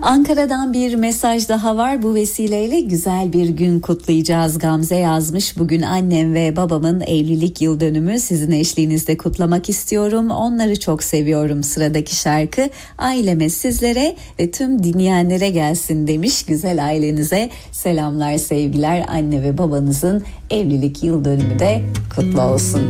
Ankara'dan bir mesaj daha var. Bu vesileyle güzel bir gün kutlayacağız. Gamze yazmış. Bugün annem ve babamın evlilik yıl dönümü. Sizin eşliğinizde kutlamak istiyorum. Onları çok seviyorum. Sıradaki şarkı aileme, sizlere ve tüm dinleyenlere gelsin demiş. Güzel ailenize selamlar, sevgiler. Anne ve babanızın evlilik yıl dönümü de kutlu olsun.